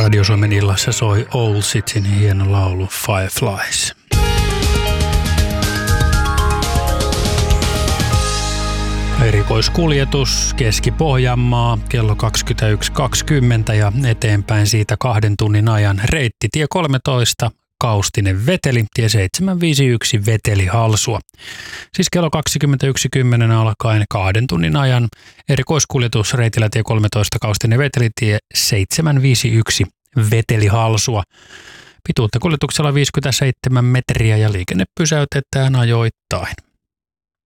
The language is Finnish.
Radio Suomen illassa soi Old Cityn hieno laulu Fireflies. Erikoiskuljetus Keski-Pohjanmaa kello 21.20 ja eteenpäin siitä 2 tunnin ajan reitti tie 13 Kaustinen Veteli, tie 751 Veteli Halsua. Siis kello 21.10 alkaen 2 tunnin ajan erikoiskuljetus reitillä tie 13 Kaustinen Veteli, tie 751 Veteli Halsua. Pituutta kuljetuksella 57 metriä ja liikenne pysäytetään ajoittain.